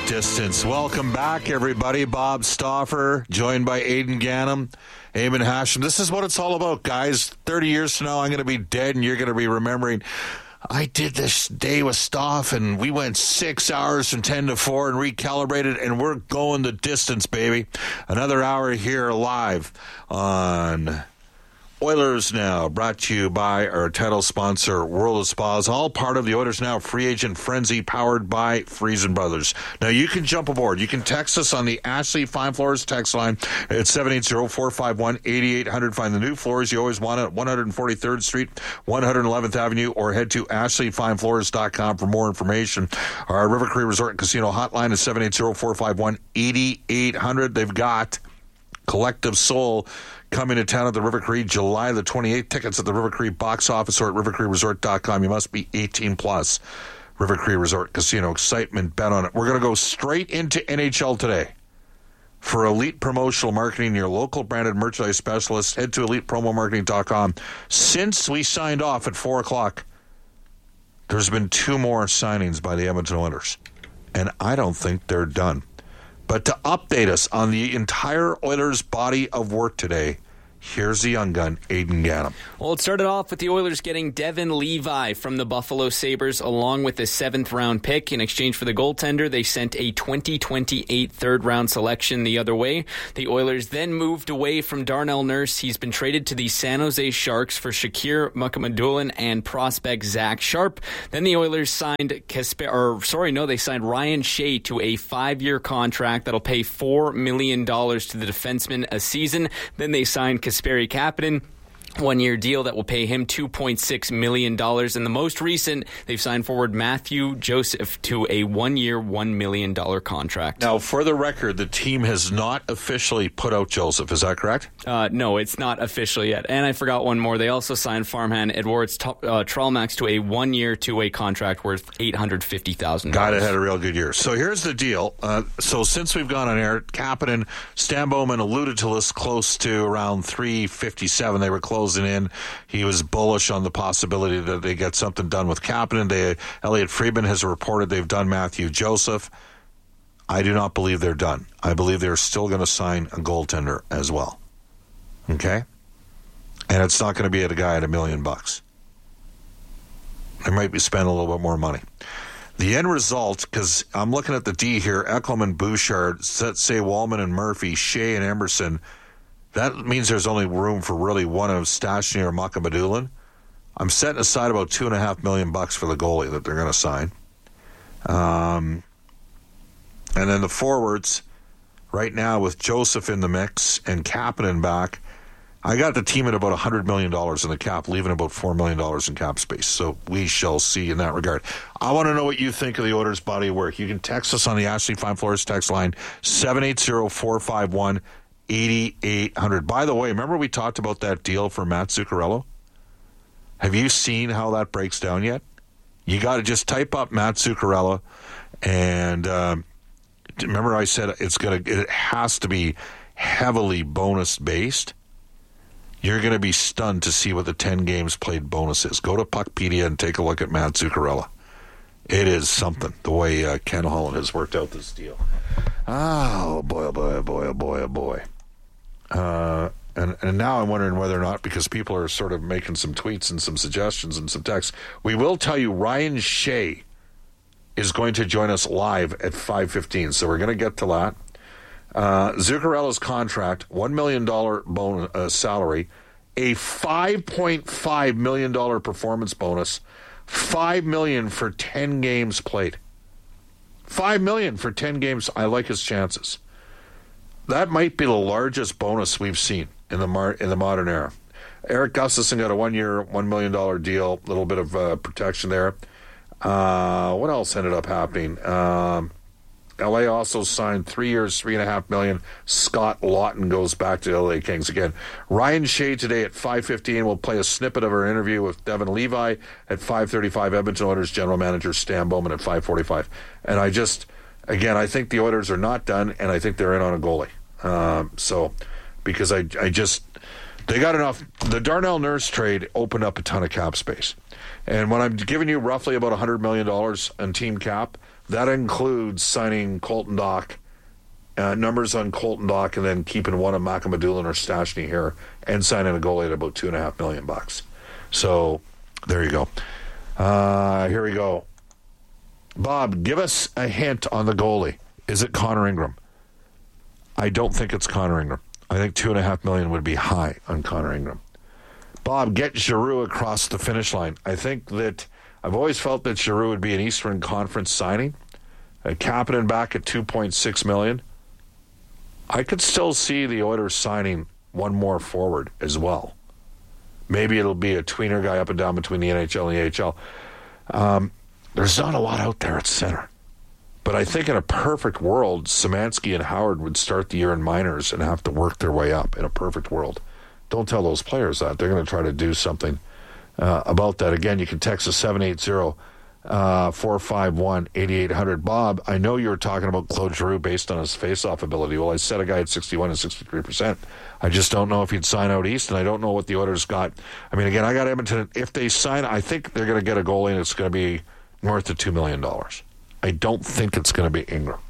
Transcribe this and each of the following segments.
distance. Welcome back, everybody. Bob Stauffer, joined by Aidan Gannam, Eamon Hashem. This is what it's all about, guys. 30 years from now, I'm going to be dead, and you're going to be remembering, I did this day with Staff, and we went 6 hours from 10 to 4 and recalibrated, and we're going the distance, baby. Another hour here live on Oilers Now, brought to you by our title sponsor, World of Spas, all part of the Oilers Now free agent frenzy, powered by Friesen Brothers. Now, you can jump aboard. You can text us on the Ashley Fine Floors text line at 780-451-8800. Find the new floors you always wanted at 143rd Street, 111th Avenue, or head to ashleyfinefloors.com for more information. Our River Cree Resort and Casino hotline is 780-451-8800. They've got Collective Soul coming to town at the River Cree July the 28th. Tickets at the River Cree box office or at rivercreeresort.com. You must be 18 plus. River Cree Resort Casino. Excitement, bet on it. We're going to go straight into NHL today. For Elite Promotional Marketing, your local branded merchandise specialist, head to elitepromomarketing.com. Since we signed off at 4 o'clock, there's been 2 more signings by the Edmonton Oilers. And I don't think they're done. But to update us on the entire Oilers body of work today, here's the young gun, Aidan Gannam. Well, it started off with the Oilers getting Devin Levi from the Buffalo Sabres along with a 7th-round pick. In exchange for the goaltender, they sent a 2028 third-round selection the other way. The Oilers then moved away from Darnell Nurse. He's been traded to the San Jose Sharks for Shakir Mukhamadullin and prospect Zach Sharp. Then the Oilers signed they signed Ryan Shea to a 5-year contract that'll pay $4 million to the defenseman a season. Then they signed Kasperi Kapanen, 1-year deal that will pay him $2.6 million. And the most recent, they've signed forward Matthew Joseph to a 1-year, $1 million contract. Now, for the record, the team has not officially put out Joseph. Is that correct? No, it's not official yet. And I forgot one more. They also signed farmhand Edwards Tralmax to a 1-year, 2-way contract worth $850,000. Guy that had a real good year. So here's the deal. So since we've gone on air, Kapanen, Stan Bowman alluded to this close to around 3:57. They were closing in. He was bullish on the possibility that they get something done with Kapanen. Elliot Friedman has reported they've done Matthew Joseph. I do not believe they're done. I believe they're still going to sign a goaltender as well. Okay? And it's not going to be at a guy at $1 million. They might be spending a little bit more money. The end result, because I'm looking at the D here, Ekholm, Bouchard, say Wallman and Murphy, Shea and Emerson. That means there's only room for really one of Stastny or Mukhamadullin. I'm setting aside about $2.5 million for the goalie that they're going to sign. And then the forwards, right now with Joseph in the mix and Kapanen back, I got the team at about $100 million in the cap, leaving about $4 million in cap space. So we shall see in that regard. I want to know what you think of the Oilers' body of work. You can text us on the Ashley Fine Floors text line, 780-451-8800. By the way, remember we talked about that deal for Matt Zuccarello? Have you seen how that breaks down yet? You got to just type up Matt Zuccarello, and remember I said it has to be heavily bonus based. You're going to be stunned to see what the 10 games played bonus is. Go to Puckpedia and take a look at Matt Zuccarello. It is something, the way Ken Holland has worked out this deal. Oh, boy, oh, boy, oh, boy, oh, boy, oh, boy. And now I'm wondering whether or not, because people are sort of making some tweets and some suggestions and some texts, we will tell you Ryan Shea is going to join us live at 5:15, so we're going to get to that. Zuccarello's contract, $1 million bonus, salary, a $5.5 million performance bonus, $5 million for 10 games played. $5 million for 10 games. I like his chances. That might be the largest bonus we've seen in the modern era. Eric Gustafsson got a 1-year, $1 million deal, a little bit of protection there. What else ended up happening? LA also signed 3 years, $3.5 million. Scott Lawton goes back to the LA Kings again. Ryan Shea today at 5:15 will play a snippet of our interview with Devin Levi at 5:35. Edmonton Oilers general manager Stan Bowman at 5:45. And I think the Oilers are not done, and I think they're in on a goalie. Because they got enough. The Darnell Nurse trade opened up a ton of cap space. And when I'm giving you roughly about $100 million in team cap, that includes signing Colton Dach, numbers on Colton Dach, and then keeping one of Makamadulin or Stastny here, and signing a goalie at about $2.5 million. So there you go. Here we go. Bob, give us a hint on the goalie. Is it Connor Ingram? I don't think it's Connor Ingram. I think $2.5 million would be high on Connor Ingram. Bob, get Giroux across the finish line. I think that I've always felt that Giroux would be an Eastern Conference signing. Kapanen back at $2.6 million. I could still see the Oilers signing one more forward as well. Maybe it'll be a tweener guy up and down between the NHL and the AHL. There's not a lot out there at center. But I think in a perfect world, Szymanski and Howard would start the year in minors and have to work their way up in a perfect world. Don't tell those players that. They're going to try to do something about that. Again, you can text us 780-451-8800. Bob, I know you were talking about Claude Giroux based on his face-off ability. Well, I said a guy at 61 and 63%. I just don't know if he'd sign out east, and I don't know what the Oilers got. I mean, again, I got Edmonton. If they sign, I think they're going to get a goalie, and it's going to be north of $2 million. I don't think it's going to be Ingram.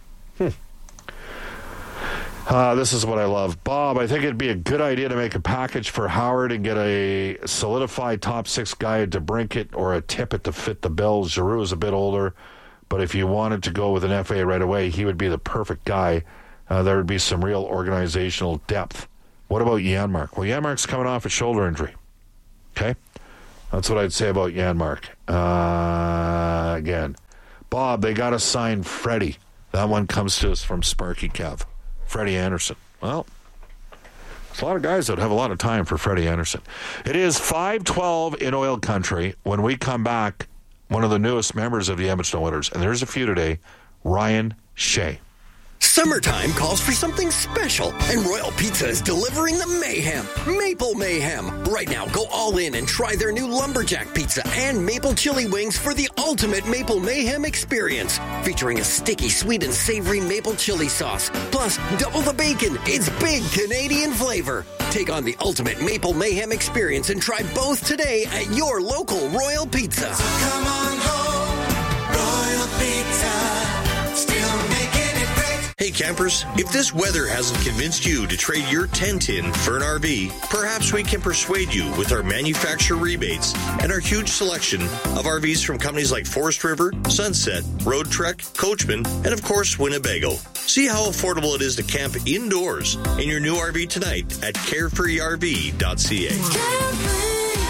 This is what I love. Bob, I think it'd be a good idea to make a package for Howard and get a solidified top six guy, at DeBrincat or a Tippett to fit the bill. Giroux is a bit older, but if you wanted to go with an FA right away, he would be the perfect guy. There would be some real organizational depth. What about Janmark? Well, Janmark's coming off a shoulder injury. Okay? That's what I'd say about Janmark. Again. Bob, they got to sign Freddie. That one comes to us from Sparky Kev. Freddie Anderson. Well, there's a lot of guys that have a lot of time for Freddie Anderson. It is 5:12 in Oil Country. When we come back, one of the newest members of the Edmonton Oilers, and there's a few today, Ryan Shea. Summertime calls for something special, and Royal Pizza is delivering the mayhem. Maple Mayhem. Right now, go all in and try their new Lumberjack Pizza and Maple Chili Wings for the ultimate Maple Mayhem experience. Featuring a sticky, sweet, and savory maple chili sauce. Plus, double the bacon. It's big Canadian flavor. Take on the ultimate Maple Mayhem experience and try both today at your local Royal Pizza. So come on home, Royal Pizza. Still making it great. Hey campers, if this weather hasn't convinced you to trade your tent in for an RV, perhaps we can persuade you with our manufacturer rebates and our huge selection of RVs from companies like Forest River, Sunset, Road Trek, Coachman, and of course Winnebago. See how affordable it is to camp indoors in your new RV tonight at carefreerv.ca.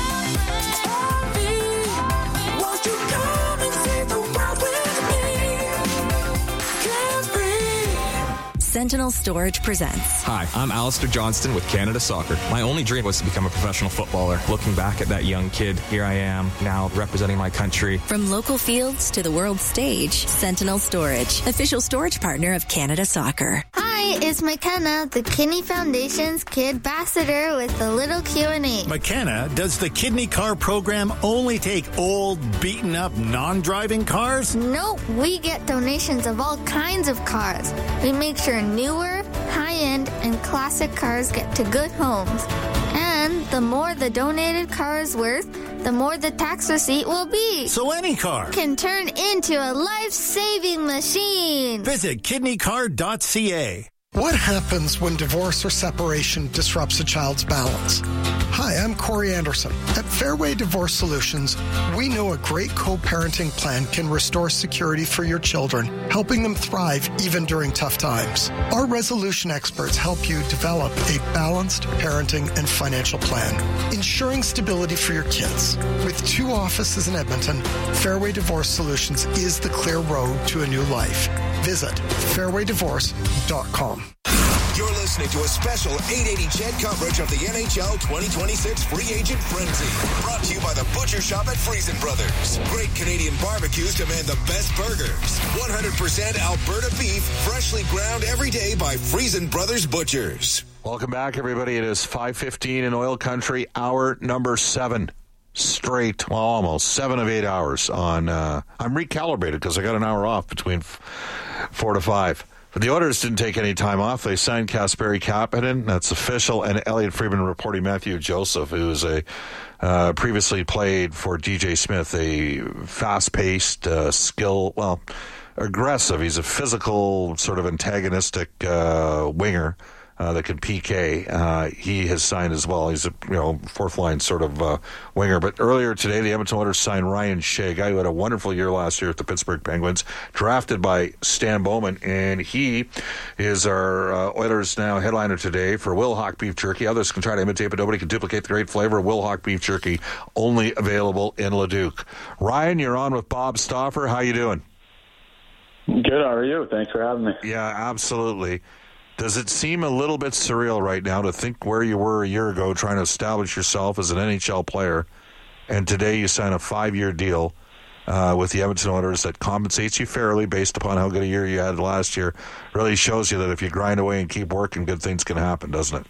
Sentinel Storage presents. Hi, I'm Alistair Johnston with Canada Soccer. My only dream was to become a professional footballer. Looking back at that young kid, here I am, now representing my country. From local fields to the world stage, Sentinel Storage, official storage partner of Canada Soccer. Hi, it's McKenna, the Kidney Foundation's Kid Ambassador with a little Q&A. McKenna, does the Kidney Car program only take old, beaten-up, non-driving cars? Nope, we get donations of all kinds of cars. We make sure newer, high-end, and classic cars get to good homes. And the more the donated car is worth, the more the tax receipt will be. So any car can turn into a life-saving machine. Visit kidneycar.ca. What happens when divorce or separation disrupts a child's balance? Hi, I'm Corey Anderson. At Fairway Divorce Solutions, we know a great co-parenting plan can restore security for your children, helping them thrive even during tough times. Our resolution experts help you develop a balanced parenting and financial plan, ensuring stability for your kids. With 2 offices in Edmonton, Fairway Divorce Solutions is the clear road to a new life. Visit fairwaydivorce.com. You're listening to a special 880 CHED coverage of the NHL 2026 Free Agent Frenzy. Brought to you by the Butcher Shop at Friesen Brothers. Great Canadian barbecues demand the best burgers. 100% Alberta beef, freshly ground every day by Friesen Brothers Butchers. Welcome back, everybody. It is 5:15 in Oil Country, hour number 7. Straight, well, almost 7 of 8 hours on, I'm recalibrated because I got an hour off between 4 to 5. But the Oilers didn't take any time off. They signed Kasperi Kapanen, that's official, and Elliot Friedman reporting Matthew Joseph, who is previously played for DJ Smith, a fast-paced, aggressive. He's a physical, sort of antagonistic winger that can PK. He has signed as well. He's a fourth line sort of winger. But earlier today, the Edmonton Oilers signed Ryan Shea, a guy who had a wonderful year last year at the Pittsburgh Penguins, drafted by Stan Bowman, and he is our Oilers Now headliner today for Wilhauk Beef Jerky. Others can try to imitate, but nobody can duplicate the great flavor of Wilhauk Beef Jerky, only available in Leduc. Ryan, you're on with Bob Stauffer. How you doing? Good. How are you? Thanks for having me. Yeah, absolutely. Does it seem a little bit surreal right now to think where you were a year ago trying to establish yourself as an NHL player, and today you sign a 5-year deal with the Edmonton Oilers that compensates you fairly based upon how good a year you had last year? Really shows you that if you grind away and keep working, good things can happen, doesn't it?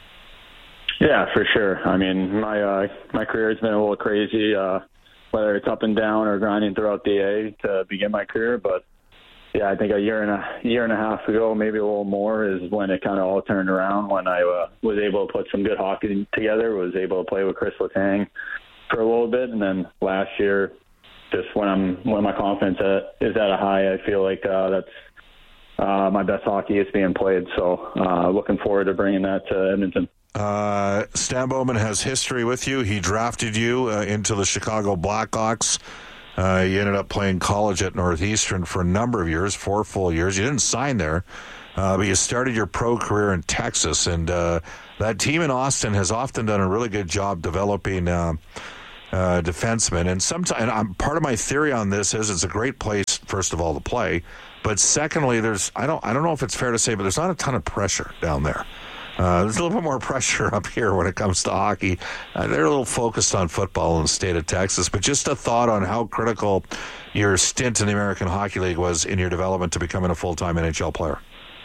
Yeah, for sure. I mean, my career has been a little crazy, whether it's up and down or grinding throughout the A to begin my career, but yeah, I think a year and a half ago, maybe a little more, is when it kind of all turned around. When I was able to put some good hockey together, was able to play with Chris Letang for a little bit, and then last year, just when my confidence is at a high, I feel like that's my best hockey is being played. So looking forward to bringing that to Edmonton. Stan Bowman has history with you. He drafted you into the Chicago Blackhawks. You ended up playing college at Northeastern for a number of years, 4 full years. You didn't sign there, but you started your pro career in Texas. And that team in Austin has often done a really good job developing defensemen. And sometimes, part of my theory on this is it's a great place, first of all, to play. But secondly, I don't know if it's fair to say, but there's not a ton of pressure down there. There's a little bit more pressure up here when it comes to hockey. They're a little focused on football in the state of Texas. But just a thought on how critical your stint in the American Hockey League was in your development to becoming a full-time NHL player.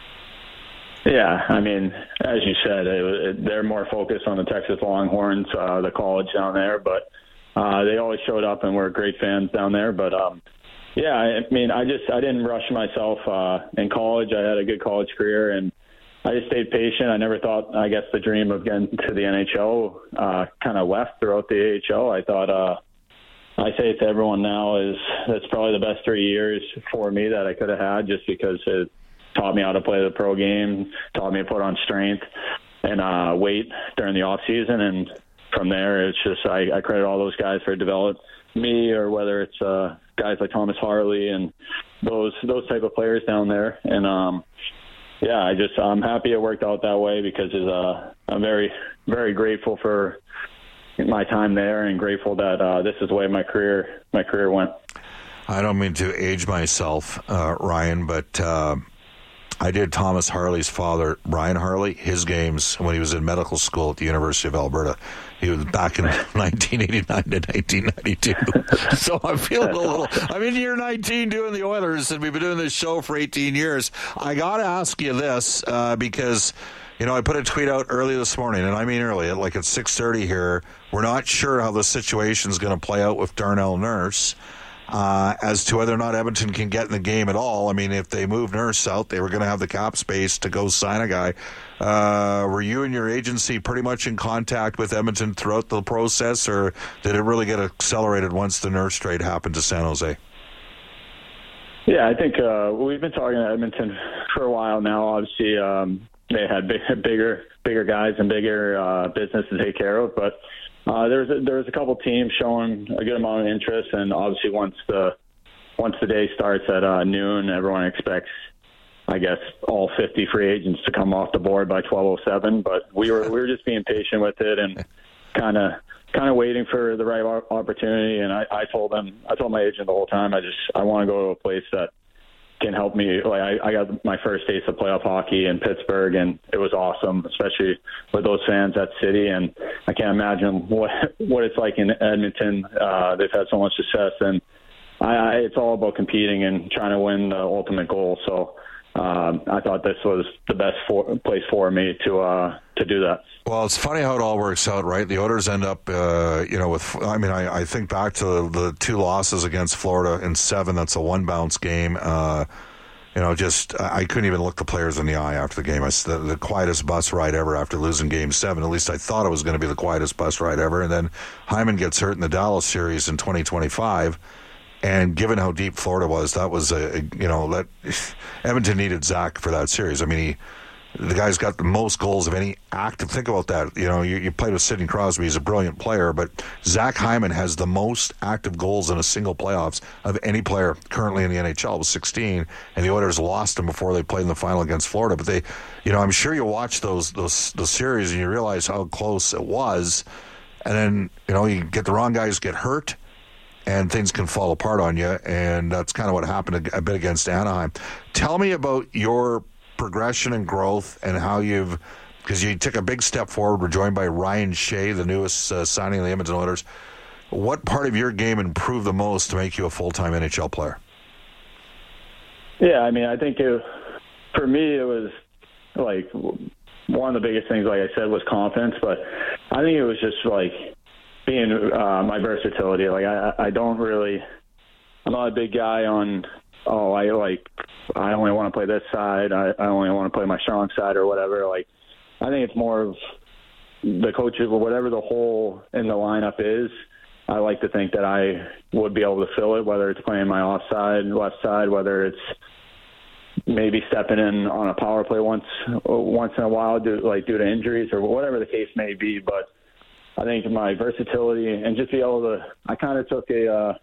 Yeah, I mean, as you said, they're more focused on the Texas Longhorns, the college down there. But they always showed up and were great fans down there. But, yeah, I mean, I didn't rush myself in college. I had a good college career, and I just stayed patient. I never thought, I guess, the dream of getting to the NHL kind of left throughout the AHL. I thought, I say it to everyone now, that's probably the best 3 years for me that I could have had, just because it taught me how to play the pro game, taught me to put on strength and weight during the off season. And from there, it's just, I credit all those guys for developing me, or whether it's guys like Thomas Harley and those type of players down there. And, yeah, I'm happy it worked out that way, because I'm very, very grateful for my time there, and grateful that this is the way my career went. I don't mean to age myself, Ryan, but I did Thomas Harley's father, Brian Harley, his games when he was in medical school at the University of Alberta. He was back in 1989 to 1992. So I'm feeling a little... I'm in year 19 doing the Oilers, and we've been doing this show for 18 years. I got to ask you this, because, I put a tweet out early this morning, and I mean early, at 6:30 here. We're not sure how the situation's going to play out with Darnell Nurse. As to whether or not Edmonton can get in the game at all. I mean, if they move Nurse out, they were going to have the cap space to go sign a guy. Were you and your agency pretty much in contact with Edmonton throughout the process, or did it really get accelerated once the Nurse trade happened to San Jose? Yeah, I think we've been talking to Edmonton for a while now. Obviously, they had bigger guys and bigger business to take care of, but there was a couple teams showing a good amount of interest, and obviously once the day starts at noon, everyone expects, I guess, all 50 free agents to come off the board by 12:07. But we were just being patient with it and kind of waiting for the right opportunity. And I told my agent the whole time, I want to go to a place that can help me. I got my first taste of playoff hockey in Pittsburgh, and it was awesome, especially with those fans at City. And I can't imagine what it's like in Edmonton. They've had so much success, and it's all about competing and trying to win the ultimate goal. So I thought this was the best place for me to do that. Well, it's funny how it all works out, right? The Oilers end up, I think back to the 2 losses against Florida in 7. That's a 1-bounce game. I couldn't even look the players in the eye after the game. The quietest bus ride ever after losing Game 7. At least I thought it was going to be the quietest bus ride ever. And then Hyman gets hurt in the Dallas series in 2025. And given how deep Florida was, that was that Edmonton needed Zach for that series. I mean, the guy's got the most goals of any active. Think about that. You played with Sidney Crosby. He's a brilliant player, but Zach Hyman has the most active goals in a single playoffs of any player currently in the NHL. It was 16, and the Oilers lost him before they played in the final against Florida. But I'm sure you watch those series and you realize how close it was. And then, you get the wrong guys get hurt, and things can fall apart on you, and that's kind of what happened a bit against Anaheim. Tell me about your progression and growth and how because you took a big step forward. We're joined by Ryan Shea, the newest signing of the Edmonton Oilers. What part of your game improved the most to make you a full-time NHL player? Yeah, I mean, I think for me it was like one of the biggest things, like I said, was confidence, but I think it was just like being my versatility. Like I'm not a big guy on, I only want to play this side. I only want to play my strong side or whatever. Like, I think it's more of the coaches, or whatever the hole in the lineup is. I like to think that I would be able to fill it, whether it's playing my offside, left side, whether it's maybe stepping in on a power play once in a while due to injuries or whatever the case may be. But I think my versatility and just be able to, I kind of took a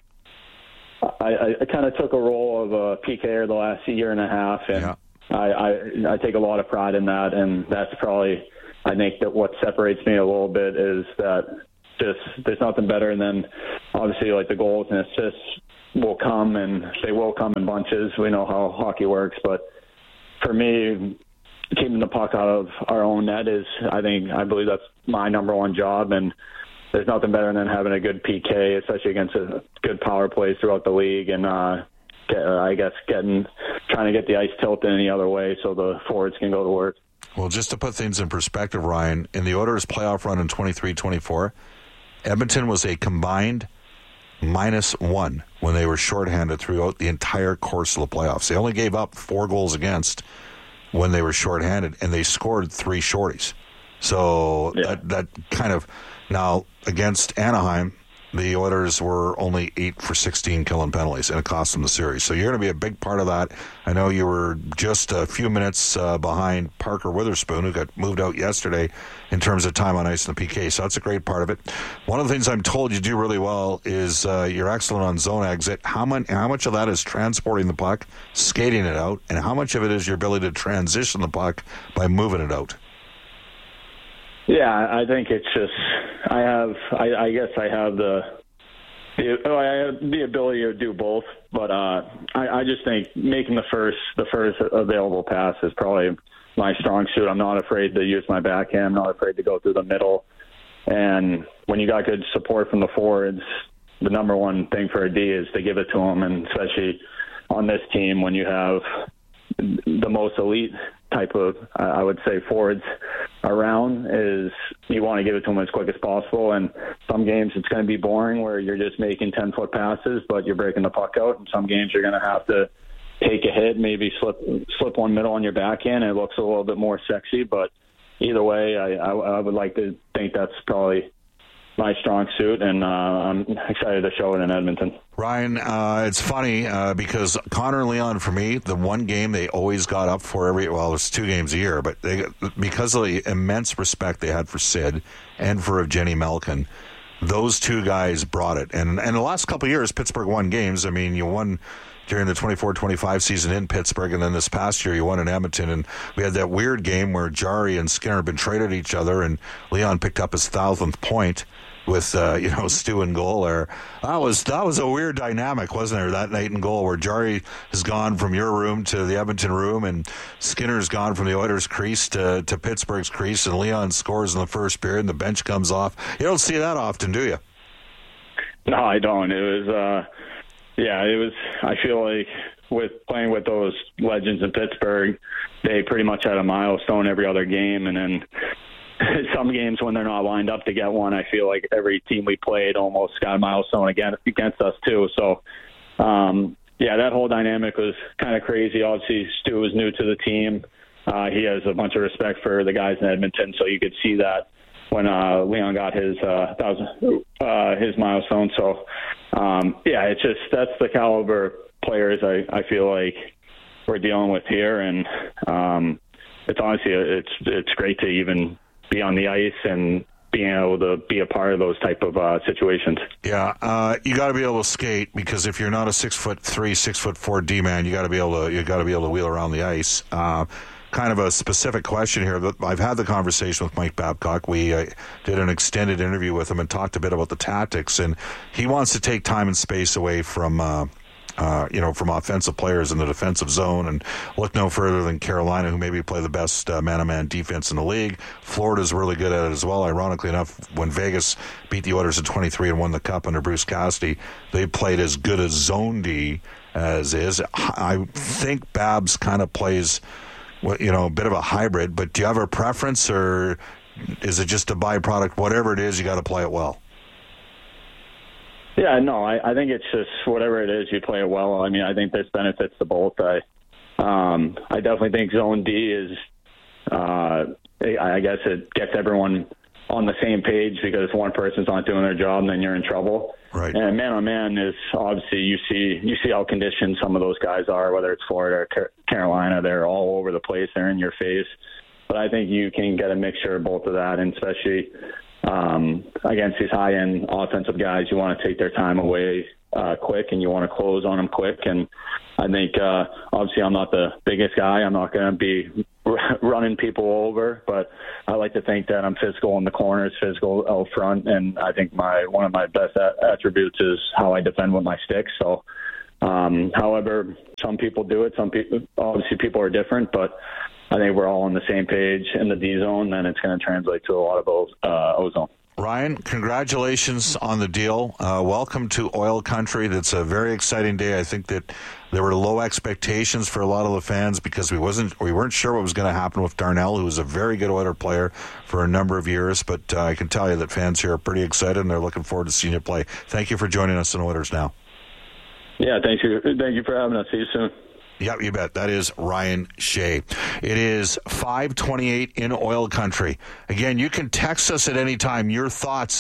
role of a PKer the last year and a half, and I take a lot of pride in that, and that's probably, I think that what separates me a little bit is that just there's nothing better than obviously like the goals and assists will come, and they will come in bunches. We know how hockey works, but for me, keeping the puck out of our own net I believe that's my number one job, and there's nothing better than having a good PK, especially against a good power plays throughout the league, and trying to get the ice tilted any other way so the forwards can go to work. Well, just to put things in perspective, Ryan, in the Oilers' playoff run in 23-24, Edmonton was a combined -1 when they were shorthanded throughout the entire course of the playoffs. They only gave up 4 goals against when they were shorthanded, and they scored 3 shorties. So that kind of, now against Anaheim, the Oilers were only 8 for 16 killing penalties, and it cost them the series. So you're going to be a big part of that. I know you were just a few minutes behind Parker Witherspoon, who got moved out yesterday in terms of time on ice in the PK. So that's a great part of it. One of the things I'm told you do really well is you're excellent on zone exit. How much of that is transporting the puck, skating it out, and how much of it is your ability to transition the puck by moving it out? Yeah, I think it's just I guess I have the ability to do both, but I just think making the first available pass is probably my strong suit. I'm not afraid to use my backhand. I'm not afraid to go through the middle. And when you got good support from the forwards, the number one thing for a D is to give it to them, and especially on this team when you have the most elite type of, I would say, forwards around, is you want to give it to them as quick as possible. And some games it's going to be boring where you're just making 10-foot passes, but you're breaking the puck out. And some games you're going to have to take a hit, maybe slip one middle on your backhand, and it looks a little bit more sexy. But either way, I would like to think that's probably my strong suit, and I'm excited to show it in Edmonton. Ryan, it's funny because Connor and Leon, for me, the one game they always got up for there's 2 games a year, but because of the immense respect they had for Sid and for Evgeny Malkin, those 2 guys brought it. And the last couple of years, Pittsburgh won games. I mean, you won during the 24-25 season in Pittsburgh, and then this past year you won in Edmonton, and we had that weird game where Jari and Skinner had been traded each other, and Leon picked up his 1,000th point with Stu in goal. Or that was a weird dynamic, wasn't there, that night in goal, where Jari has gone from your room to the Edmonton room, and Skinner's gone from the Oilers crease to Pittsburgh's crease, and Leon scores in the first period and the bench comes off. You don't see that often, do you? No, I don't. It was I feel like with playing with those legends in Pittsburgh, they pretty much had a milestone every other game, and then some games when they're not lined up to get one, I feel like every team we played almost got a milestone against us too. So, that whole dynamic was kind of crazy. Obviously, Stu was new to the team. He has a bunch of respect for the guys in Edmonton, so you could see that when Leon got his milestone. So it's just that's the caliber players I feel like we're dealing with here, and it's honestly it's great to even be on the ice and being able to be a part of those type of situations. Yeah, you got to be able to skate, because if you're not a 6'3", 6'4" D-man, you got to be able to wheel around the ice. Kind of a specific question here. I've had the conversation with Mike Babcock. We did an extended interview with him and talked a bit about the tactics, and he wants to take time and space away from from offensive players in the defensive zone, and look no further than Carolina, who maybe play the best man-to-man defense in the league. Florida's really good at it as well. Ironically enough, when Vegas beat the Oilers in 23 and won the Cup under Bruce Cassidy, they played as good as zone D as is. I think Babs kind of plays, a bit of a hybrid, but do you have a preference, or is it just a byproduct? Whatever it is, you got to play it well. Yeah, no, I think it's just whatever it is, you play it well. I mean, I think this benefits the both. I definitely think zone D is, I guess it gets everyone on the same page, because if one person's not doing their job, then you're in trouble. Right. And man-on-man is obviously you see how conditioned some of those guys are, whether it's Florida or Carolina. They're all over the place. They're in your face. But I think you can get a mixture of both of that, and especially against these high-end offensive guys, you want to take their time away quick, and you want to close on them quick. And I think, obviously, I'm not the biggest guy. I'm not going to be running people over, but I like to think that I'm physical in the corners, physical out front, and I think one of my best attributes is how I defend with my stick. So, however, some people do it. Obviously, people are different, but I think we're all on the same page in the D zone, and it's going to translate to a lot of O-zone. Ryan, congratulations on the deal. Welcome to oil country. That's a very exciting day. I think that there were low expectations for a lot of the fans, because we weren't sure what was going to happen with Darnell, who was a very good Oiler player for a number of years. But I can tell you that fans here are pretty excited, and they're looking forward to seeing you play. Thank you for joining us on Oilers Now. Yeah, thank you for having us. See you soon. Yep, you bet. That is Ryan Shea. It is 5:28 in oil country. Again, you can text us at any time. Your thoughts,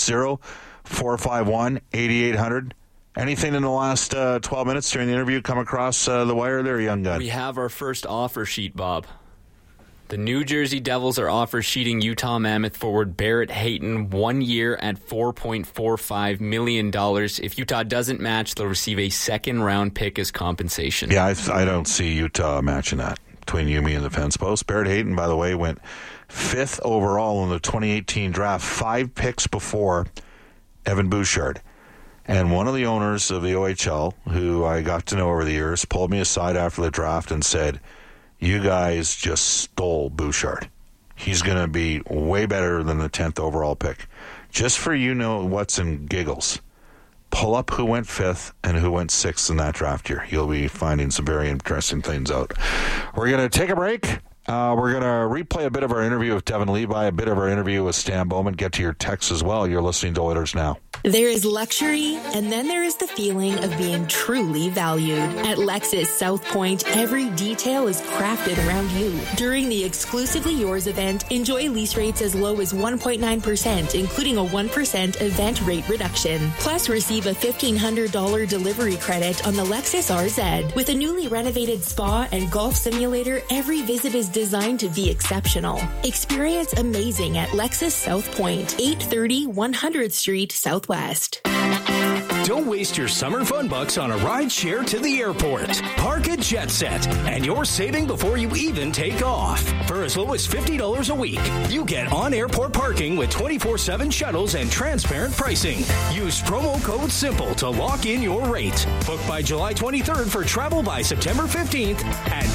780-451-8800. Anything in the last 12 minutes during the interview come across the wire there, young gun? We have our first offer sheet, Bob. The New Jersey Devils are offer sheeting Utah Mammoth forward Barrett Hayton 1 year at $4.45 million. If Utah doesn't match, they'll receive a second-round pick as compensation. Yeah, I don't see Utah matching that between you, me, and the fence post. Barrett Hayton, by the way, went 5th overall in the 2018 draft, 5 picks before Evan Bouchard. And one of the owners of the OHL, who I got to know over the years, pulled me aside after the draft and said, "You guys just stole Bouchard. He's going to be way better than the 10th overall pick." Just for what's in giggles, pull up who went 5th and who went 6th in that draft year. You'll be finding some very interesting things out. We're going to take a break. We're going to replay a bit of our interview with Devin Levi, a bit of our interview with Stan Bowman. Get to your texts as well. You're listening to Oilers Now. There is luxury, and then there is the feeling of being truly valued. At Lexus South Point, every detail is crafted around you. During the Exclusively Yours event, enjoy lease rates as low as 1.9%, including a 1% event rate reduction. Plus, receive a $1,500 delivery credit on the Lexus RZ. With a newly renovated spa and golf simulator, every visit is designed to be exceptional. Experience amazing at Lexus South Point, 830 100th Street Southwest. Don't waste your summer fun bucks on a ride share to the airport. Park at Jet Set, and you're saving before you even take off. For as low as $50 a week, you get on-airport parking with 24/7 shuttles and transparent pricing. Use promo code SIMPLE to lock in your rate. Book by July 23rd for travel by September 15th at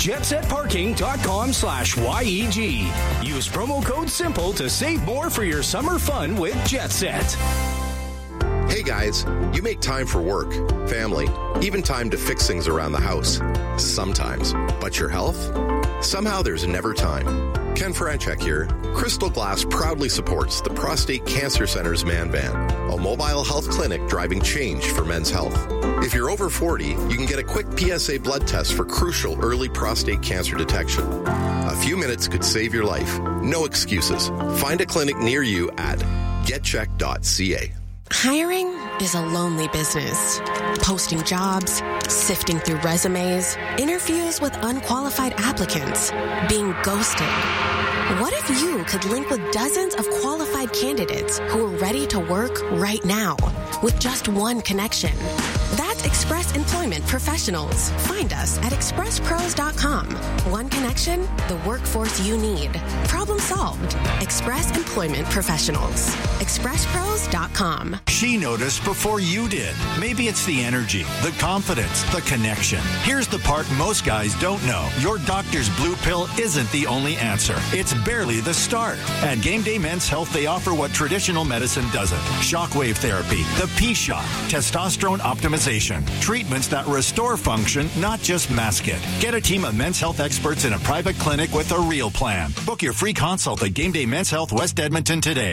jetsetparking.com/YEG. Use promo code SIMPLE to save more for your summer fun with Jet Set. Hey guys, you make time for work, family, even time to fix things around the house. Sometimes. But your health? Somehow there's never time. Ken Franchek here. Crystal Glass proudly supports the Prostate Cancer Center's Man Van, a mobile health clinic driving change for men's health. If you're over 40, you can get a quick PSA blood test for crucial early prostate cancer detection. A few minutes could save your life. No excuses. Find a clinic near you at getcheck.ca. Hiring is a lonely business. Posting jobs, sifting through resumes, interviews with unqualified applicants, being ghosted. What if you could link with dozens of qualified candidates who are ready to work right now with just one connection? That's Express Employment Professionals. Find us at expresspros.com. One connection, the workforce you need. Problem solved. Express Employment Professionals. expresspros.com. She noticed before you did. Maybe it's the energy, the confidence, the connection. Here's the part most guys don't know. Your doctor's blue pill isn't the only answer. It's barely the start. At Game Day Men's Health, they offer what traditional medicine doesn't. Shockwave therapy, the P-Shot, testosterone optimization, treatments that restore function, not just mask it. Get a team of men's health experts in a private clinic with a real plan. Book your free consult at Game Day Men's Health West Edmonton today.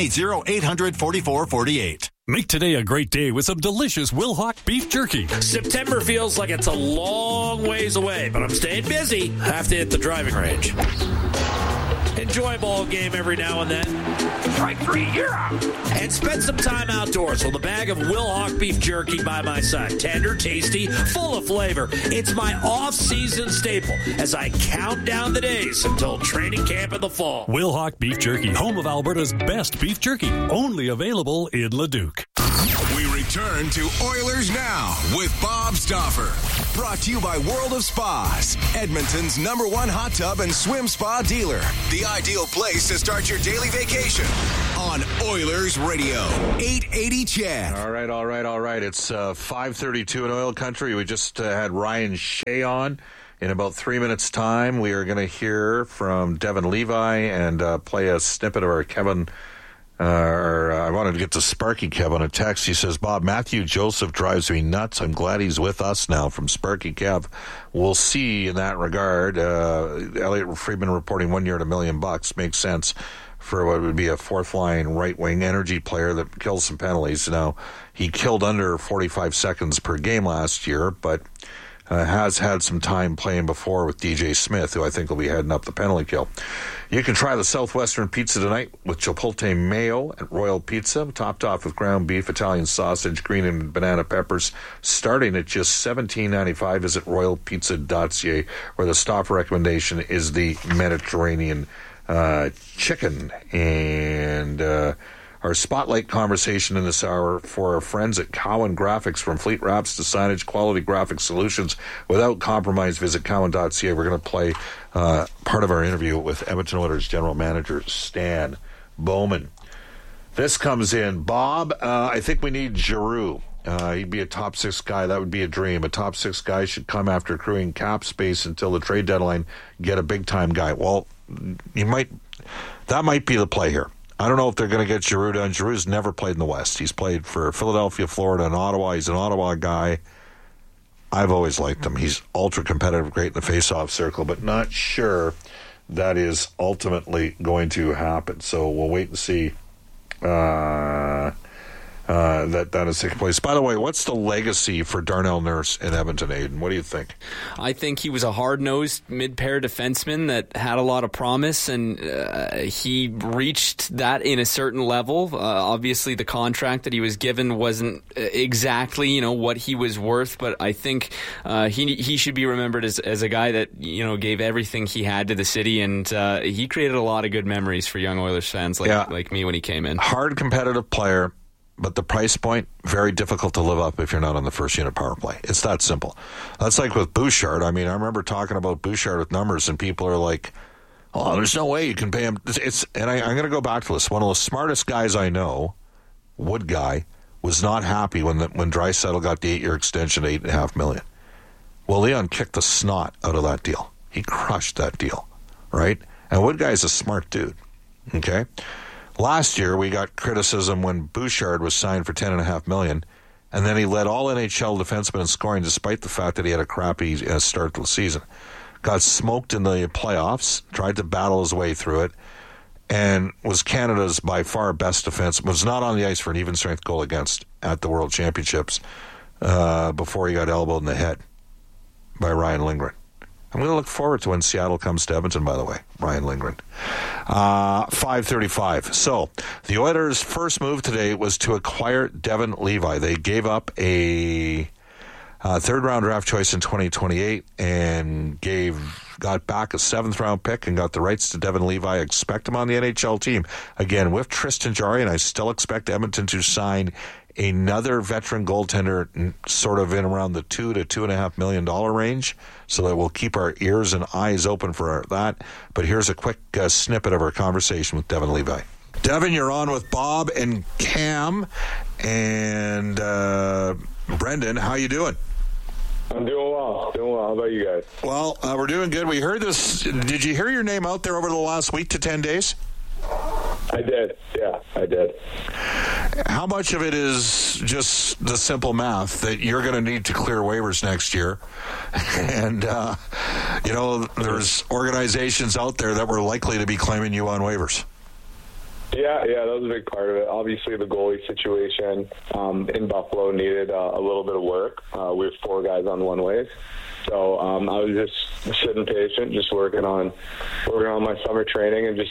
780-800-4448. Make today a great day with some delicious Wilhauk beef jerky. September feels like it's a long ways away, but I'm staying busy. Have to hit the driving range. Enjoy a ball game every now and then. Strike three, you're out. And spend some time outdoors with a bag of Wilhauk beef jerky by my side. Tender, tasty, full of flavor. It's my off-season staple as I count down the days until training camp in the fall. Wilhauk beef jerky, home of Alberta's best beef jerky. Only available in Leduc. We return to Oilers Now with Bob Stauffer. Brought to you by World of Spas, Edmonton's #1 hot tub and swim spa dealer. The ideal place to start your daily vacation on Oilers Radio, 880 CHED. All right. It's 5:32 in oil country. We just had Ryan Shea on. In about 3 minutes' time, we are going to hear from Devin Levi and play a snippet of our Kevin. I wanted to get to Sparky Kev on a text. He says, Bob, Matthew Joseph drives me nuts. I'm glad he's with us now, from Sparky Kev. We'll see in that regard. Elliot Friedman reporting 1 year at $1 million makes sense for what would be a fourth-line right-wing energy player that kills some penalties. Now, he killed under 45 seconds per game last year, but has had some time playing before with DJ Smith, who I think will be heading up the penalty kill. You can try the Southwestern Pizza tonight with Chipotle Mayo at Royal Pizza, topped off with ground beef, Italian sausage, green and banana peppers, starting at just $17.95. Visit royalpizza.ca, where the stop recommendation is the Mediterranean chicken. And our spotlight conversation in this hour for our friends at Cowan Graphics. From fleet wraps to signage, quality graphic solutions without compromise. Visit cowan.ca. We're going to play part of our interview with Edmonton Oilers General Manager Stan Bowman. This comes in. Bob, I think we need Giroux. He'd be a top six guy. That would be a dream. A top six guy should come after accruing cap space until the trade deadline, get a big-time guy. Well, that might be the play here. I don't know if they're going to get Giroux done. Giroux's never played in the West. He's played for Philadelphia, Florida, and Ottawa. He's an Ottawa guy. I've always liked him. He's ultra-competitive, great in the face-off circle, but not sure that is ultimately going to happen. So we'll wait and see that is taking place. By the way, what's the legacy for Darnell Nurse in Edmonton, Aiden? What do you think? I think he was a hard-nosed mid-pair defenseman that had a lot of promise, and he reached that in a certain level. Obviously, the contract that he was given wasn't exactly, what he was worth, but I think he should be remembered as a guy that, gave everything he had to the city, and he created a lot of good memories for young Oilers fans like me when he came in. Hard, competitive player. But the price point, very difficult to live up if you're not on the first unit power play. It's that simple. That's like with Bouchard. I mean, I remember talking about Bouchard with numbers, and people are like, oh, there's no way you can pay him. And I'm going to go back to this. One of the smartest guys I know, Wood guy, was not happy when Draisaitl got the 8-year extension at $8.5 million. Well, Leon kicked the snot out of that deal. He crushed that deal, right? And Wood guy's a smart dude, okay? Last year, we got criticism when Bouchard was signed for $10.5 million, and then he led all NHL defensemen in scoring despite the fact that he had a crappy start to the season. got smoked in the playoffs, tried to battle his way through it, and was Canada's by far best defense. Was not on the ice for an even strength goal against at the World Championships before he got elbowed in the head by Ryan Lindgren. I'm going to look forward to when Seattle comes to Edmonton, by the way, Ryan Lindgren. 5:35. So the Oilers' first move today was to acquire Devon Levi. They gave up a third-round draft choice in 2028 and got back a seventh-round pick and got the rights to Devon Levi. I expect him on the NHL team. Again, with Tristan Jarry, and I still expect Edmonton to sign another veteran goaltender sort of in around the $2 to $2.5 million range, so that we'll keep our ears and eyes open for that. But here's a quick snippet of our conversation with Devon Levi. Devon, you're on with Bob and Cam and Brendan. How you doing? I'm doing well. How about you guys? Well, we're doing good. We heard this. Did you hear your name out there over the last week to 10 days? I did. Yeah, I did. How much of it is just the simple math that you're going to need to clear waivers next year? And, there's organizations out there that were likely to be claiming you on waivers. Yeah, that was a big part of it. Obviously, the goalie situation in Buffalo needed a little bit of work. We have 4 guys on one-ways. So I was just sitting patient, just working on my summer training and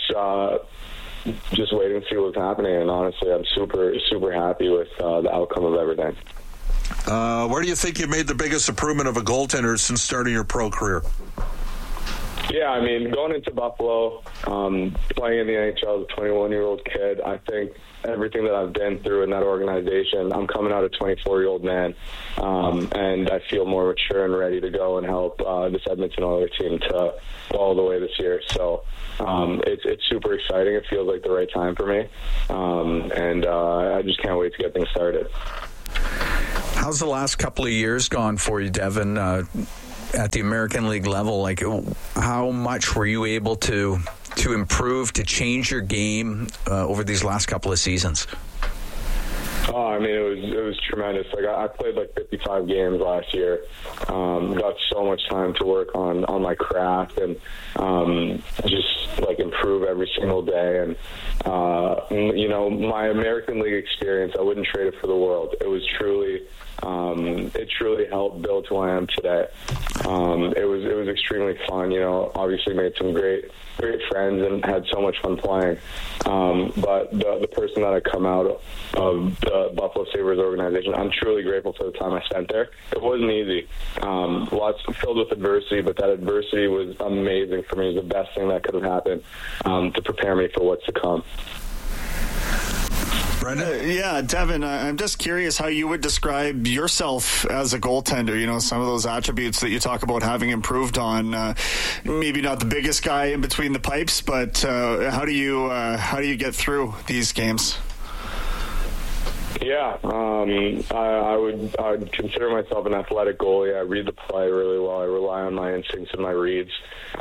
just waiting to see what's happening. And honestly, I'm super, super happy with the outcome of everything. Where do you think you made the biggest improvement of a goaltender since starting your pro career? Yeah, I mean, going into Buffalo, playing in the NHL as a 21-year-old kid, I think everything that I've been through in that organization, I'm coming out a 24-year-old man, and I feel more mature and ready to go and help this Edmonton Oilers team to go all the way this year. So it's super exciting. It feels like the right time for me, and I just can't wait to get things started. How's the last couple of years gone for you, Devon? At the American League level, like how much were you able to improve, to change your game over these last couple of seasons? Oh, I mean, it was tremendous. Like I played like 55 games last year. Got so much time to work on my craft and just like improve every single day. And my American League experience, I wouldn't trade it for the world. It was truly. It truly helped build who I am today. It was extremely fun. Obviously made some great friends and had so much fun playing. But the person that I come out of the Buffalo Sabres organization, I'm truly grateful for the time I spent there. It wasn't easy. Lots filled with adversity, but that adversity was amazing for me. It was the best thing that could have happened to prepare me for what's to come. Yeah, Devon, I'm just curious how you would describe yourself as a goaltender. Some of those attributes that you talk about having improved on. Maybe not the biggest guy in between the pipes, but how do you get through these games? Yeah, I would consider myself an athletic goalie. I read the play really well. I rely on my instincts and my reads.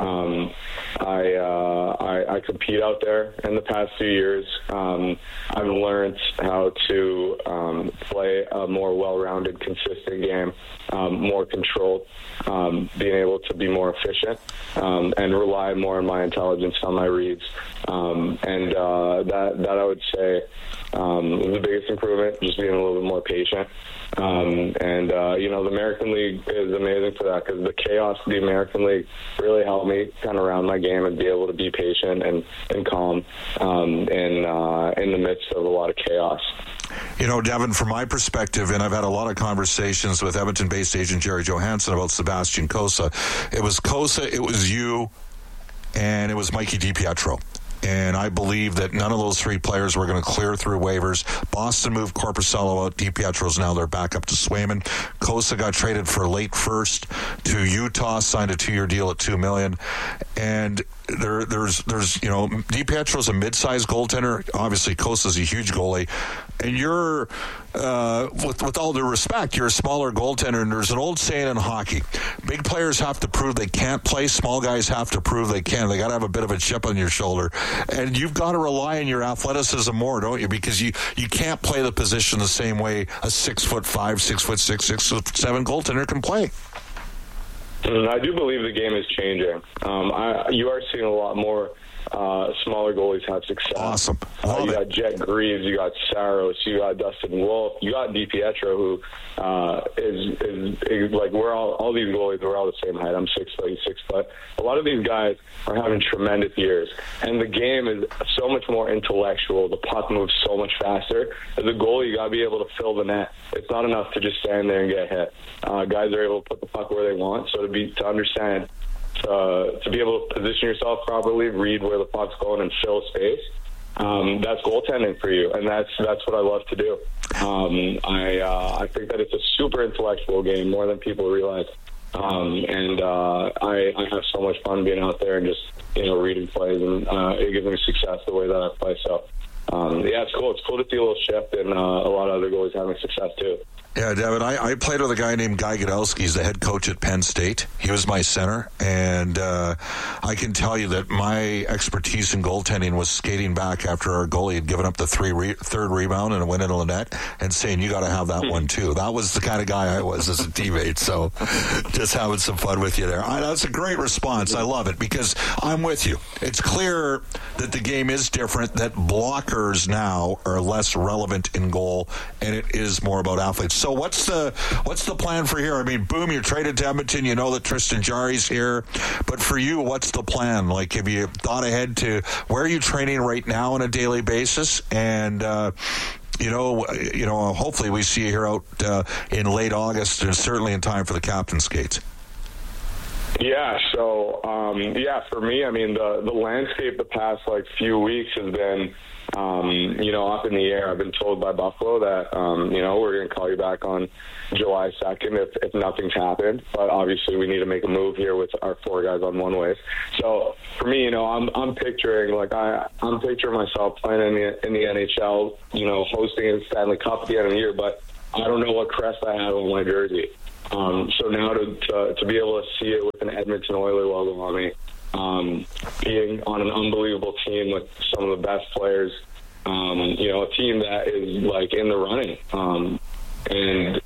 I compete out there. In the past few years, I've learned how to play a more well-rounded, consistent game, more controlled, being able to be more efficient, and rely more on my intelligence, on my reads. And that I would say was the biggest improvement, just being a little bit more patient. The American League is amazing for that because the chaos of the American League really helped me kind of round my game and be able to be patient and calm in the midst of a lot of chaos. Devon, from my perspective, and I've had a lot of conversations with Edmonton-based agent Jerry Johansson about Sebastian Cossa. It was Cossa, it was you, and it was Mikey DiPietro. And I believe that none of those 3 players were going to clear through waivers. Boston moved Korpisalo out. DiPietro's now their backup to Swayman. Cossa got traded for late first to Utah, signed a 2-year deal at $2 million. And there's DiPietro's a mid-sized goaltender. Obviously, Kossa's a huge goalie. And you're, with all due respect, you're a smaller goaltender. And there's an old saying in hockey: big players have to prove they can't play. Small guys have to prove they can. They got to have a bit of a chip on your shoulder. And you've got to rely on your athleticism more, don't you? Because you can't play the position the same way a 6'5", 6'6", 6'7" goaltender can play. I do believe the game is changing. You are seeing a lot more smaller goalies have success. Awesome. You got Jet Greaves, you got Saros, you got Dustin Wolf, you got DiPietro, who is like, we're all these goalies, we're all the same height. I'm 6 foot, he's 6 foot. A lot of these guys are having tremendous years, and the game is so much more intellectual. The puck moves so much faster. As a goalie, you got to be able to fill the net. It's not enough to just stand there and get hit. Guys are able to put the puck where they want, so to understand, to be able to position yourself properly, read where the puck's going, and fill space. That's goaltending for you, and that's what I love to do. I think that it's a super intellectual game, more than people realize. I have so much fun being out there and just reading plays, and it gives me success the way that I play. So it's cool. It's cool to see a little shift, and a lot of other goalies having success too. Yeah, Devin, I played with a guy named Guy Godowski. He's the head coach at Penn State. He was my center, and I can tell you that my expertise in goaltending was skating back after our goalie had given up the third rebound and a win into the net and saying, you got to have that one too. That was the kind of guy I was as a teammate, so just having some fun with you there. That's a great response. I love it because I'm with you. It's clear that the game is different, that blockers now are less relevant in goal, and it is more about athletes. So what's the plan for here? I mean, boom, you're traded to Edmonton. You know that Tristan Jarry's here. But for you, what's the plan? Like, have you thought ahead to where are you training right now on a daily basis? And, hopefully we see you here out in late August and certainly in time for the captain's skates. Yeah, so, for me, I mean, the landscape the past, few weeks has been, up in the air. I've been told by Buffalo that, we're going to call you back on July 2nd if nothing's happened. But obviously we need to make a move here with our 4 guys on one ways. So for me, I'm picturing, I'm picturing myself playing in the NHL, hosting a Stanley Cup at the end of the year, but I don't know what crest I have on my jersey. So now to be able to see it with an Edmonton Oilers logo on me, being on an unbelievable team with some of the best players, a team that is in the running, and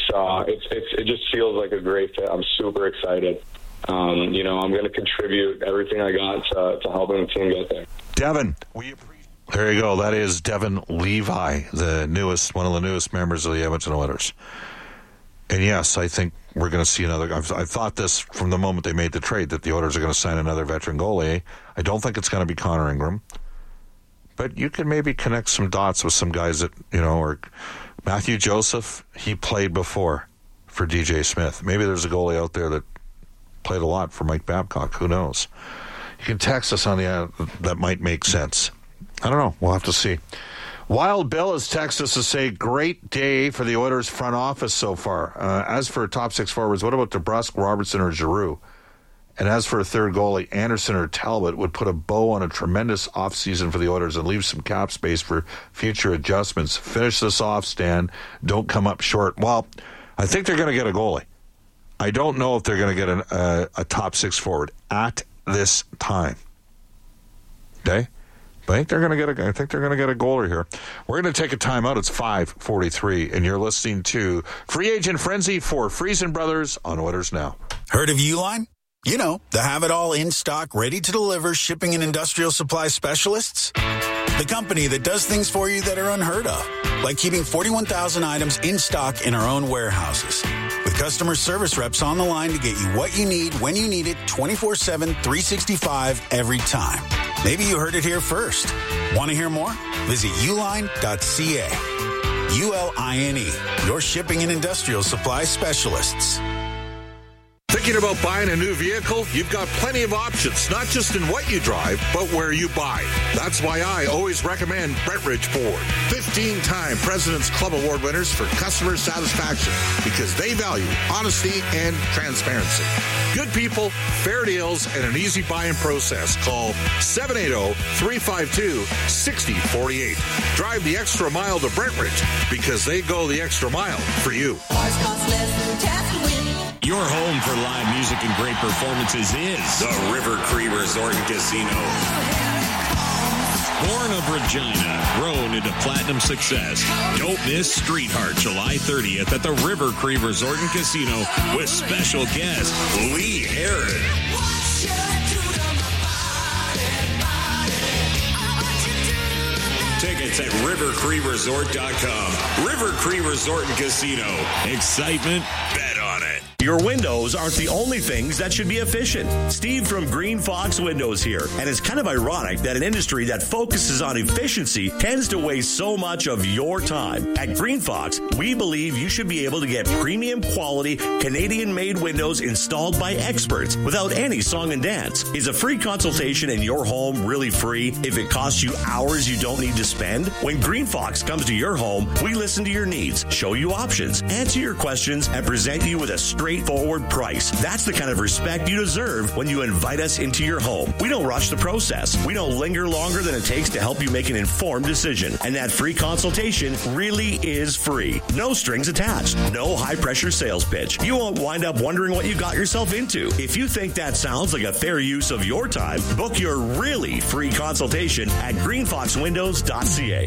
it just feels like a great fit. I'm super excited. I'm going to contribute everything I got to helping the team get there. Devin, there you go. That is Devin Levi, one of the newest members of the Edmonton Oilers. And yes, I think we're going to see another. I've thought this from the moment they made the trade, that the Oilers are going to sign another veteran goalie. I don't think it's going to be Connor Ingram, but you could maybe connect some dots with some guys that or Matthew Joseph. He played before for DJ Smith. Maybe there's a goalie out there that played a lot for Mike Babcock. Who knows? You can text us on that might make sense. I don't know. We'll have to see. Wild Bill has texted us to say, great day for the Oilers front office so far. As for top 6 forwards, what about DeBrusk, Robertson, or Giroux? And as for a third goalie, Anderson or Talbot would put a bow on a tremendous offseason for the Oilers and leave some cap space for future adjustments. Finish this off, Stan. Don't come up short. Well, I think they're going to get a goalie. I don't know if they're going to get a top 6 forward at this time. Okay? I think they're going to get a goalie here. We're going to take a timeout. It's 5:43, and you're listening to Free Agent Frenzy for Friesen Brothers on Oilers Now. Heard of Uline? The have-it-all in stock, ready to deliver shipping and industrial supply specialists? The company that does things for you that are unheard of, like keeping 41,000 items in stock in our own warehouses. With customer service reps on the line to get you what you need, when you need it, 24/7, 365, every time. Maybe you heard it here first. Want to hear more? Visit uline.ca. ULINE, your shipping and industrial supply specialists. Thinking about buying a new vehicle? You've got plenty of options, not just in what you drive, but where you buy. That's why I always recommend Brentridge Ford. 15-time President's Club Award winners for customer satisfaction because they value honesty and transparency. Good people, fair deals, and an easy buying process. Call 780-352-6048. Drive the extra mile to Brentridge because they go the extra mile for you. Your home for live music and great performances is the River Cree Resort and Casino. Born of Regina, grown into platinum success. Don't miss Street Heart July 30th at the River Cree Resort and Casino with special guest Lee Heron. Tickets at rivercreeresort.com. River Cree Resort and Casino. Excitement, bet on it. Your windows aren't the only things that should be efficient. Steve from Green Fox Windows here. And it's kind of ironic that an industry that focuses on efficiency tends to waste so much of your time. At Green Fox, we believe you should be able to get premium quality Canadian-made windows installed by experts without any song and dance. Is a free consultation in your home really free if it costs you hours you don't need to spend? When Green Fox comes to your home, we listen to your needs, show you options, answer your questions, and present you with a straightforward price. That's the kind of respect you deserve when you invite us into your home. We don't rush the process. We don't linger longer than it takes to help you make an informed decision. And that free consultation really is free. No strings attached. No high-pressure sales pitch. You won't wind up wondering what you got yourself into. If you think that sounds like a fair use of your time, book your really free consultation at greenfoxwindows.ca.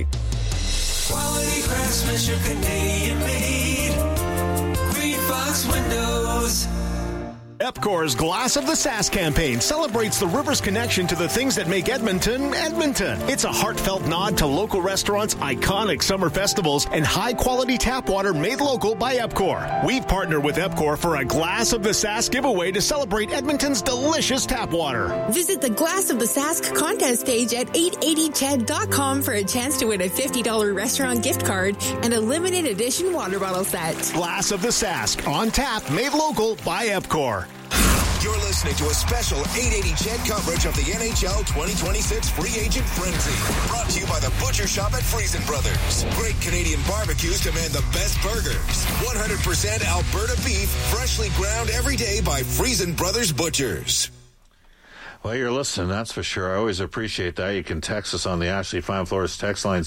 Quality craftsmanship, Canadian made. Green Fox Windows. Epcor's Glass of the Sask campaign celebrates the river's connection to the things that make Edmonton, Edmonton. It's a heartfelt nod to local restaurants, iconic summer festivals, and high-quality tap water made local by Epcor. We've partnered with Epcor for a Glass of the Sask giveaway to celebrate Edmonton's delicious tap water. Visit the Glass of the Sask contest page at 880ched.com for a chance to win a $50 restaurant gift card and a limited edition water bottle set. Glass of the Sask, on tap, made local by Epcor. You're listening to a special 880 CHED coverage of the NHL 2026 Free Agent Frenzy. Brought to you by the Butcher Shop at Friesen Brothers. Great Canadian barbecues demand the best burgers. 100% Alberta beef, freshly ground every day by Friesen Brothers Butchers. Well, you're listening, that's for sure. I always appreciate that. You can text us on the Ashley Fine Floors text line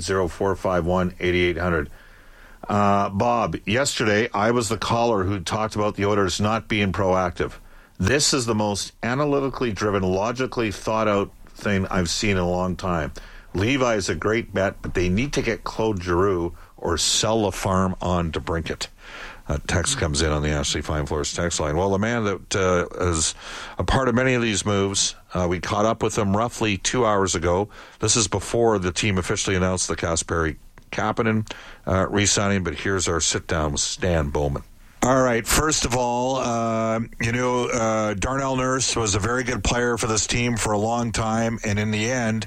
780-451-8800. Bob, yesterday I was the caller who talked about the Oilers not being proactive. This is the most analytically driven, logically thought out thing I've seen in a long time. Levi is a great bet, but they need to get Claude Giroux or sell the farm on to Brinkett. Text comes in on the Ashley Fine Floors text line. Well, the man that is a part of many of these moves, we caught up with him roughly 2 hours ago. This is before the team officially announced the Kasperi Kapanen re-signing, but here's our sit-down with Stan Bowman. All right, first of all, Darnell Nurse was a very good player for this team for a long time, and in the end,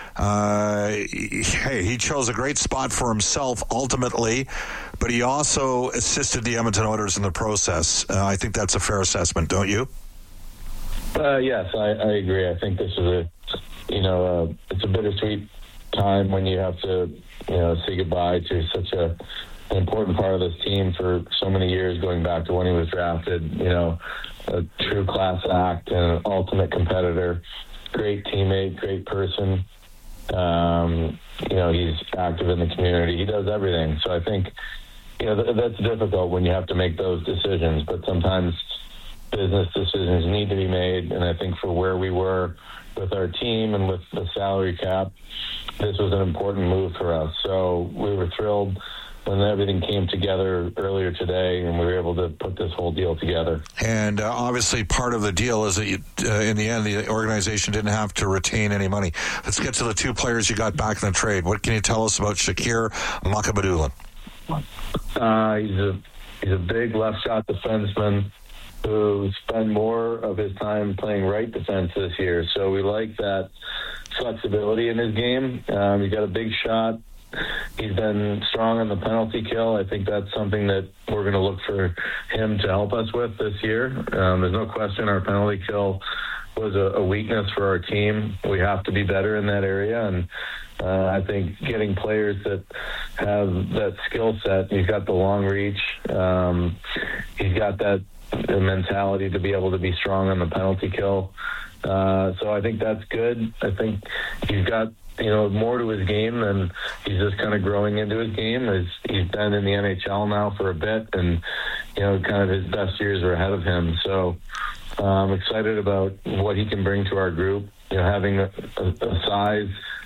he chose a great spot for himself ultimately, but he also assisted the Edmonton Oilers in the process. I think that's a fair assessment, don't you? Yes, I agree. I think this is it's a bittersweet time when you have to, say goodbye to such an important part of this team for so many years, going back to when he was drafted. A true class act and an ultimate competitor, great teammate, great person. He's active in the community. He does everything. So I think, that's difficult when you have to make those decisions, but sometimes business decisions need to be made. And I think for where we were with our team and with the salary cap, this was an important move for us. So we were thrilled when everything came together earlier today and we were able to put this whole deal together. And obviously part of the deal is that in the end, the organization didn't have to retain any money. Let's get to the two players you got back in the trade. What can you tell us about Shakir Makabadulin? He's a big left shot defenseman who spent more of his time playing right defense this year. So we like that flexibility in his game. He's got a big shot. He's been strong on the penalty kill. I think that's something that we're going to look for him to help us with this year. There's no question our penalty kill was a weakness for our team. We have to be better in that area, and I think getting players that have that skill set, he's got the long reach, he's got that mentality to be able to be strong on the penalty kill. So I think that's good. I think he's got more to his game, and he's just kind of growing into his game. He's been in the NHL now for a bit, and kind of his best years are ahead of him. So I'm excited about what he can bring to our group. Having a size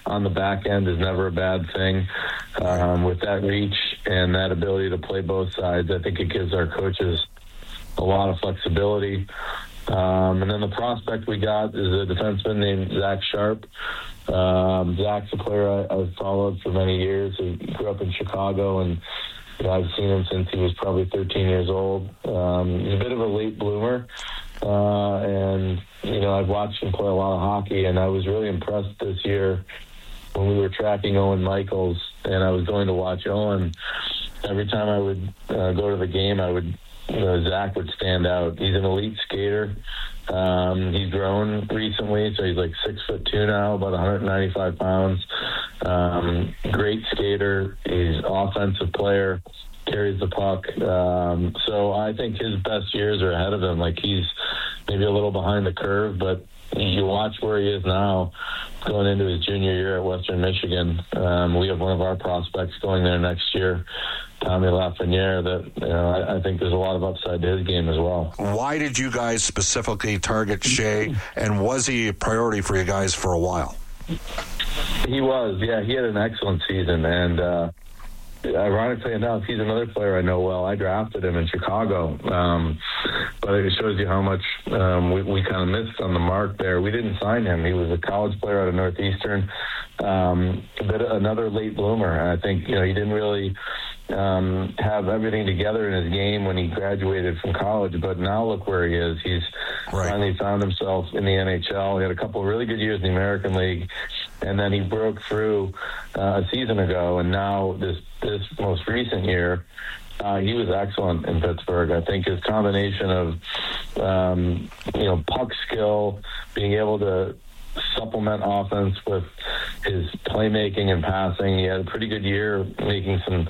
on the back end is never a bad thing. With that reach and that ability to play both sides, I think it gives our coaches a lot of flexibility. And then the prospect we got is a defenseman named Zach Sharp. Zach's a player I've followed for many years. He grew up in Chicago, and I've seen him since he was probably 13 years old. He's a bit of a late bloomer, and I've watched him play a lot of hockey, and I was really impressed this year when we were tracking Owen Michaels, and I was going to watch Owen. Every time I would go to the game, Zach would stand out. He's an elite skater. He's grown recently, so he's like 6'2" now, about 195 pounds. Great skater. He's an offensive player, carries the puck. So I think his best years are ahead of him. Like, he's maybe a little behind the curve, but you watch where he is now going into his junior year at Western Michigan. We have one of our prospects going there next year, Tommy Lafreniere, that I think there's a lot of upside to his game as well. Why did you guys specifically target Shea, and was he a priority for you guys for a while? He was, yeah. He had an excellent season, and ironically enough, he's another player I know well. I drafted him in Chicago, but it shows you how much we kind of missed on the mark there. We didn't sign him. He was a college player out of Northeastern, but another late bloomer. I think he didn't really have everything together in his game when he graduated from college, but now look where he is. He's finally found himself in the NHL. He had a couple of really good years in the American League, and then he broke through a season ago, and now this most recent year, he was excellent in Pittsburgh. I think his combination of puck skill, being able to supplement offense with his playmaking and passing. He had a pretty good year, making some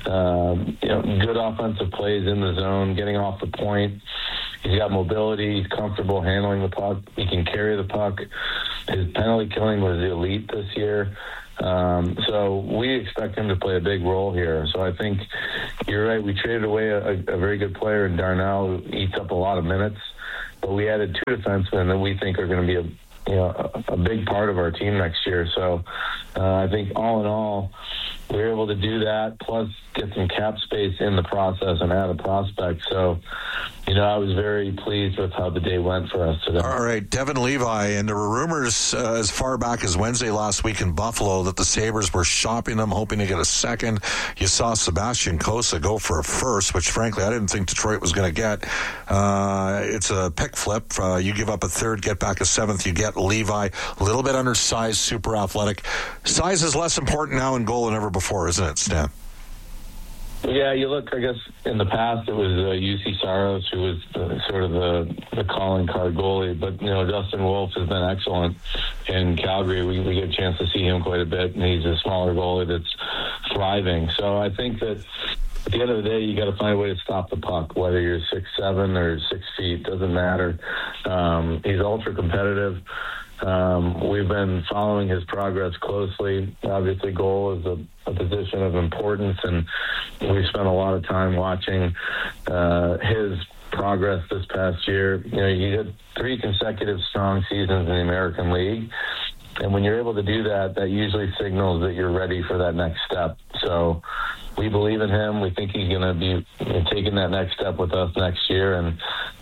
good offensive plays in the zone, getting off the point. He's got mobility. He's comfortable handling the puck. He can carry the puck. His penalty killing was elite this year. So we expect him to play a big role here. So I think you're right. We traded away a very good player in Darnell, who eats up a lot of minutes. But we added 2 defensemen that we think are going to be a big part of our team next year. So I think all in all, we were able to do that, plus get some cap space in the process and add a prospect. So, I was very pleased with how the day went for us today. All right, Devin Levi, and there were rumors as far back as Wednesday last week in Buffalo that the Sabres were shopping them, hoping to get a second. You saw Sebastian Cossa go for a first, which frankly I didn't think Detroit was going to get. It's a pick flip. You give up a third, get back a seventh. You get Levi, a little bit undersized, super athletic. Size is less important now in goal than ever before, isn't it, Stan? Yeah, you look, I guess, in the past it was UC Saros who was the calling card goalie, but, Dustin Wolf has been excellent in Calgary. We get a chance to see him quite a bit, and he's a smaller goalie that's thriving. So I think that at the end of the day, you got to find a way to stop the puck, whether you're 6'7" or 6 feet, doesn't matter. He's ultra competitive. We've been following his progress closely. Obviously, goal is a position of importance, and we've spent a lot of time watching his progress this past year. He had 3 consecutive strong seasons in the American League, and when you're able to do that, that usually signals that you're ready for that next step. So we believe in him. We think he's going to be taking that next step with us next year, and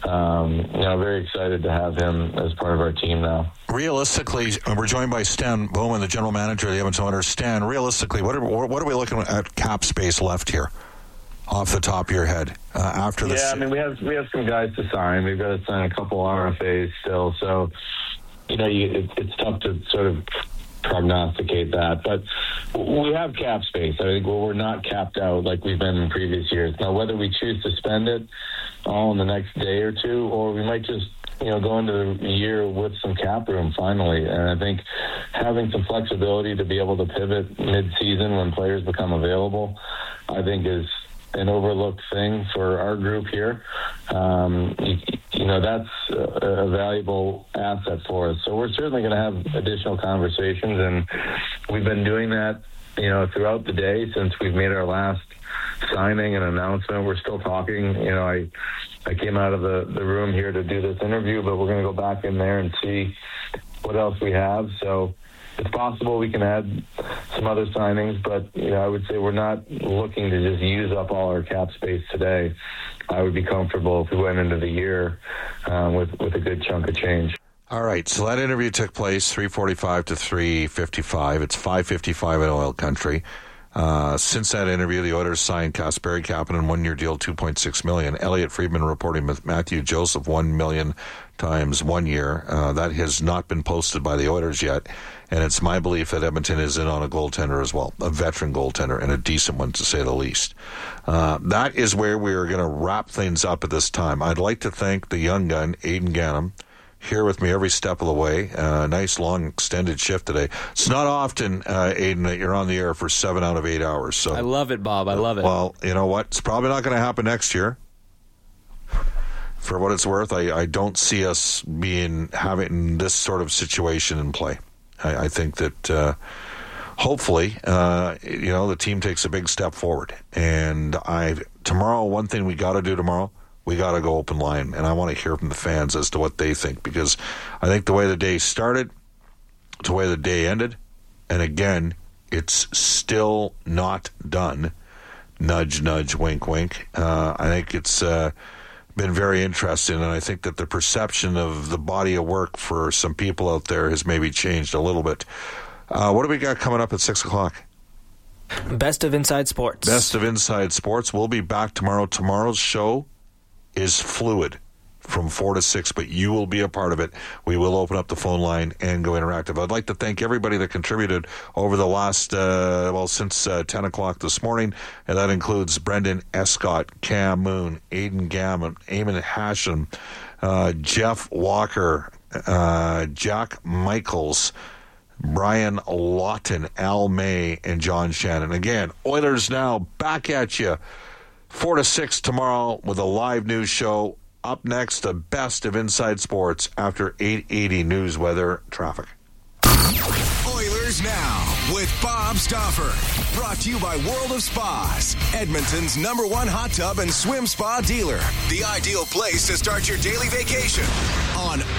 very excited to have him as part of our team now. Realistically, we're joined by Stan Bowman, the general manager of the Edmonton Oilers. Stan, realistically, what are we looking at cap space left here, off the top of your head, after this? Yeah, I mean, we have some guys to sign. We've got to sign a couple RFAs still, so it's tough to sort of prognosticate that, but we have cap space. I think we're not capped out like we've been in previous years. Now, whether we choose to spend it all in the next day or two, or we might just go into the year with some cap room finally. And I think having some flexibility to be able to pivot mid-season when players become available, I think is an overlooked thing for our group here. That's a valuable asset for us. So we're certainly going to have additional conversations, and we've been doing that, throughout the day since we've made our last signing and announcement. We're still talking. I came out of the room here to do this interview, but we're going to go back in there and see what else we have. So, it's possible we can add some other signings, but I would say we're not looking to just use up all our cap space today. I would be comfortable if we went into the year with a good chunk of change. All right, so that interview took place 3:45 to 3:55. It's 5:55 in oil country. Since that interview, the Oilers signed Kasperi Kapanen, 1-year deal, $2.6 million. Elliot Friedman reporting with Matthew Joseph, $1 million times 1 year. That has not been posted by the Oilers yet, and it's my belief that Edmonton is in on a goaltender as well, a veteran goaltender, and a decent one to say the least. That is where we are going to wrap things up at this time. I'd like to thank the young gun, Aidan Gannam, here with me every step of the way. Nice, long, extended shift today. It's not often, Aidan, that you're on the air for 7 out of 8 hours. So I love it, Bob. I love it. Well, you know what? It's probably not going to happen next year. For what it's worth, I don't see us having this sort of situation in play. I think that hopefully, the team takes a big step forward. And tomorrow, one thing we got to do tomorrow, we got to go open line, and I want to hear from the fans as to what they think, because I think the way the day started, the way the day ended, and again, it's still not done. Nudge, nudge, wink, wink. I think it's been very interesting, and I think that the perception of the body of work for some people out there has maybe changed a little bit. What do we got coming up at 6 o'clock? Best of Inside Sports. Best of Inside Sports. We'll be back tomorrow. Tomorrow's show is fluid from 4 to 6, but you will be a part of it. We will open up the phone line and go interactive. I'd like to thank everybody that contributed over the last, since 10 o'clock this morning, and that includes Brendan Escott, Cam Moon, Aidan Gannam, Eamon Hashem, Jeff Walker, Jack Michaels, Brian Lawton, Al May, and John Shannon. Again, Oilers Now, back at you 4 to 6 tomorrow with a live news show. Up next, the best of Inside Sports after 8:80 news, weather, traffic. Oilers Now with Bob Stauffer. Brought to you by World of Spas, Edmonton's #1 hot tub and swim spa dealer. The ideal place to start your daily vacation on